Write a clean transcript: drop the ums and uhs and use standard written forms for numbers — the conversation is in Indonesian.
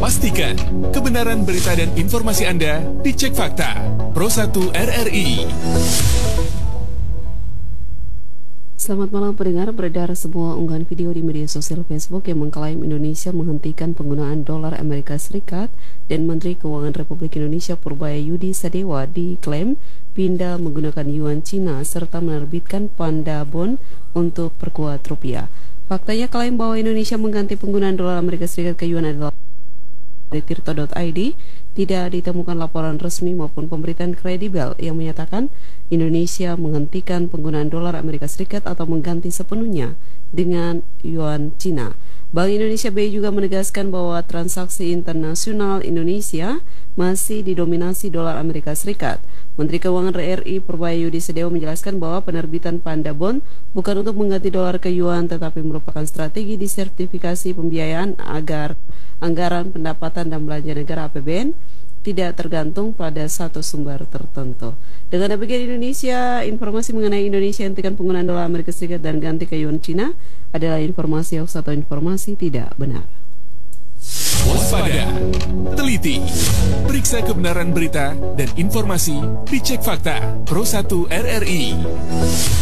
Pastikan kebenaran berita dan informasi Anda dicek fakta. Pro 1 RRI. Selamat malam pendengar, beredar sebuah unggahan video di media sosial Facebook yang mengklaim Indonesia menghentikan penggunaan dolar Amerika Serikat dan Menteri Keuangan Republik Indonesia Purbayayudi Sadewa diklaim pindah menggunakan yuan Cina serta menerbitkan panda bond untuk perkuat rupiah. Faktanya klaim bahwa Indonesia mengganti penggunaan dolar Amerika Serikat ke yuan adalah dari tirto.id. Tidak ditemukan laporan resmi maupun pemberitaan kredibel yang menyatakan Indonesia menghentikan penggunaan dolar Amerika Serikat atau mengganti sepenuhnya dengan yuan Cina. Bank Indonesia BI juga menegaskan bahwa transaksi internasional Indonesia masih didominasi dolar Amerika Serikat. Menteri Keuangan RI Purbayayudi Sadewa menjelaskan bahwa penerbitan panda bond bukan untuk mengganti dolar ke yuan tetapi merupakan strategi disertifikasi pembiayaan agar anggaran pendapatan dan belanja negara APBN tidak tergantung pada satu sumber tertentu. Dengan demikian informasi mengenai Indonesia hentikan penggunaan dolar Amerika Serikat dan ganti ke yuan Cina adalah informasi hoax atau informasi tidak benar. Waspada, teliti, periksa kebenaran berita dan informasi dicek fakta. Pro 1 RRI.